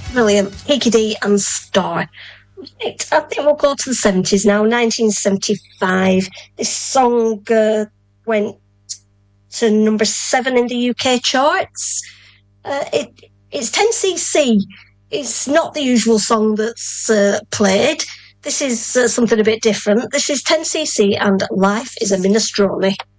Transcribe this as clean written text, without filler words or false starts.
Brilliant. Kiki D and Star. Right, I think we'll go to the 70s now, 1975. This song went to number 7 in the UK charts. It's 10cc. It's not the usual song that's played. This is something a bit different. This is 10cc and Life is a Minestrone.